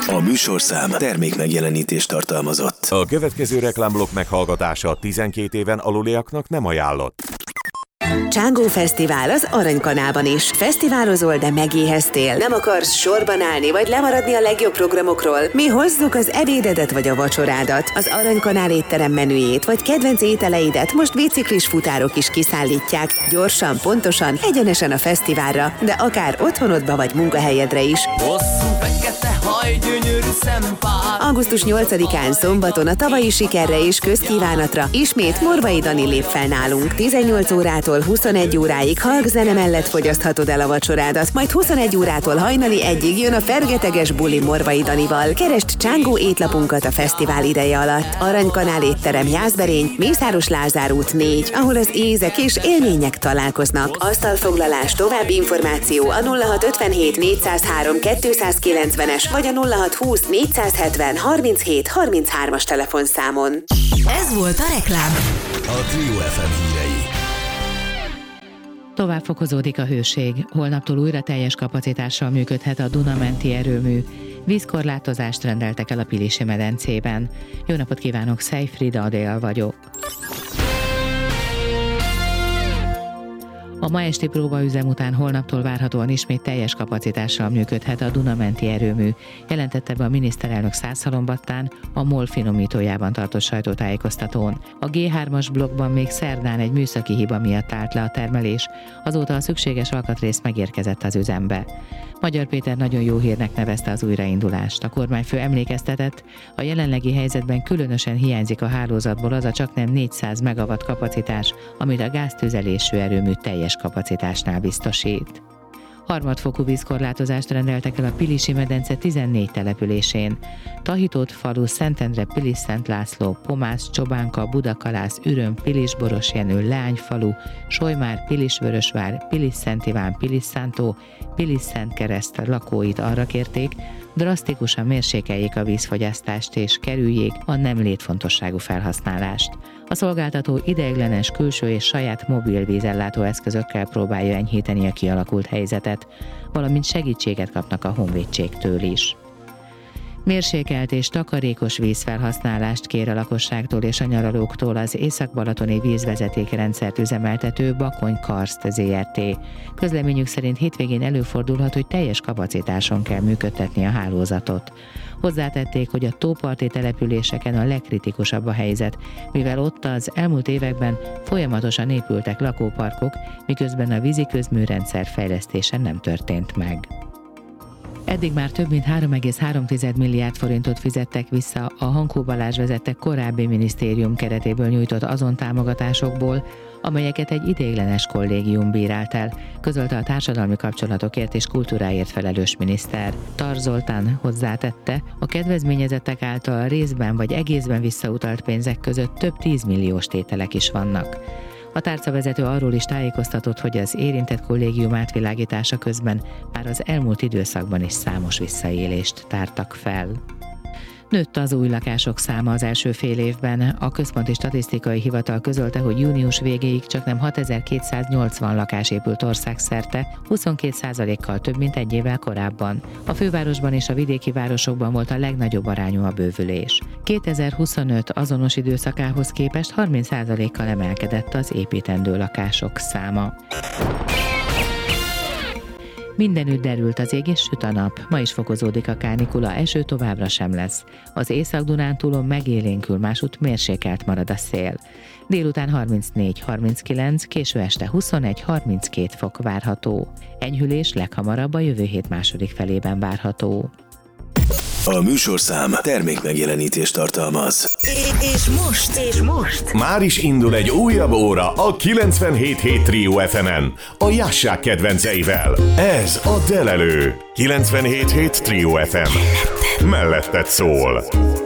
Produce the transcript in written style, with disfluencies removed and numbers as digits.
A műsorszám termék megjelenítést tartalmazott. A következő reklámblokk meghallgatása 12 éven aluliaknak nem ajánlott. Csángó Fesztivál az Aranykanálban is. Fesztiválozol, de megéheztél. Nem akarsz sorban állni, vagy lemaradni a legjobb programokról? Mi hozzuk az ebédedet vagy a vacsorádat. Az Aranykanál étterem menüjét, vagy kedvenc ételeidet most biciklis futárok is kiszállítják. Gyorsan, pontosan, egyenesen a fesztiválra, de akár otthonodba vagy munkahelyedre is. Hosszú fekete haj, gyönyörű szempár. Augusztus 8-án szombaton a tavalyi sikerre és közkívánatra ismét Morvai Dani lép fel nálunk. 18 órától 21 óráig hallgzene mellett fogyaszthatod el a vacsorádat, majd 21 órától hajnali 1-ig jön a fergeteges buli Morvai Danival. Keresd Csángó étlapunkat a fesztivál ideje alatt. Aranykanál étterem, Jászberény, Mészáros Lázár út 4, ahol az ízek és élmények találkoznak. Asztalfoglalás, további információ a 0657 403 290-es vagy a 0620 470 37 33-as telefonszámon. Ez volt a reklám. A Trio FM hírei. Tovább fokozódik a hőség. Holnaptól újra teljes kapacitással működhet a Duna-menti erőmű. Vízkorlátozást rendeltek el a Pilisi medencében. Jó napot kívánok, Szejfrida Adél vagyok. A ma esti próbaüzem után holnaptól várhatóan ismét teljes kapacitással működhet a Duna-menti erőmű, jelentette be a miniszterelnök Szászhalombattán a MOL finomítójában tartott sajtótájékoztatón. A G3-as blokkban még szerdán egy műszaki hiba miatt állt le a termelés, azóta a szükséges alkatrész megérkezett az üzembe. Magyar Péter nagyon jó hírnek nevezte az újraindulást. A kormányfő emlékeztetett, a jelenlegi helyzetben különösen hiányzik a hálózatból az a csaknem 400 megawatt kapacitás, amit a gáztüzelésű erőmű teljes kapacitásnál biztosít. Harmadfokú vízkorlátozást rendeltek el a Pilisi medence 14 településén. Tahitót falu, Szentendre, Pilis-Szent László, Pomász, Csobánka, Budakalász, Üröm, Pilis-Borosjenő, Leányfalu, Solymár, Pilis-Vörösvár, Pilis-Szent Iván, Pilis-Szántó, Pilis-Szentkereszt lakóit arra kérték, drasztikusan mérsékeljék a vízfogyasztást és kerüljék a nem létfontosságú felhasználást. A szolgáltató ideiglenes külső és saját mobil vízellátó eszközökkel próbálja enyhíteni a kialakult helyzetet, valamint segítséget kapnak a honvédségtől is. Mérsékelt és takarékos vízfelhasználást kér a lakosságtól és a nyaralóktól az Észak-Balatoni vízvezetékrendszert üzemeltető Bakony Karszt Zrt. Közleményük szerint hétvégén előfordulhat, hogy teljes kapacitáson kell működtetni a hálózatot. Hozzátették, hogy a tóparti településeken a legkritikusabb a helyzet, mivel ott az elmúlt években folyamatosan épültek lakóparkok, miközben a víziközműrendszer fejlesztése nem történt meg. Eddig már több mint 3,3 milliárd forintot fizettek vissza a Hankó Balázs vezette korábbi minisztérium keretéből nyújtott azon támogatásokból, amelyeket egy ideiglenes kollégium bírált el, közölte a társadalmi kapcsolatokért és kultúráért felelős miniszter. Tar Zoltán hozzátette, a kedvezményezettek által részben vagy egészben visszautalt pénzek között több 10 milliós tételek is vannak. A tárcavezető arról is tájékoztatott, hogy az érintett kollégium átvilágítása közben már az elmúlt időszakban is számos visszaélést tártak fel. Nőtt az új lakások száma az első fél évben. A Központi Statisztikai Hivatal közölte, hogy június végéig csaknem 6280 lakás épült országszerte, 22%-kal több, mint egy évvel korábban. A fővárosban és a vidéki városokban volt a legnagyobb arányú a bővülés. 2025 azonos időszakához képest 30%-kal emelkedett az építendő lakások száma. Mindenütt derült az ég és süt a nap, ma is fokozódik a kánikula, eső továbbra sem lesz. Az Észak-Dunántúlon megélénkül, másutt mérsékelt marad a szél. Délután 34-39, késő este 21-32 fok várható. Enyhülés leghamarabb a jövő hét második felében várható. A műsorszám termék megjelenítést tartalmaz. És most Már is indul egy újabb óra a 97.7 Trio FM-en, a Jásszák kedvenceivel. Ez a Delelő. 97.7 Trio FM. Melletted szól.